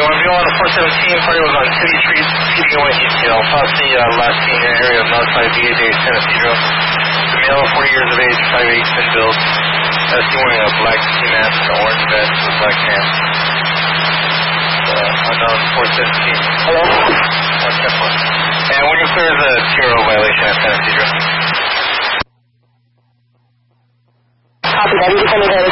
1 on 417, party was on City Street, speeding away detail. Possibly last seen in an area of Northside VA Day, San Isidro. The male, 40 years of age, 5'8", thin build. That's wearing a black ski mask and an orange vest with black hands. Unknown 417. Hello? 110. And when you're clear is a TRO violation at San Isidro. Copy that. You just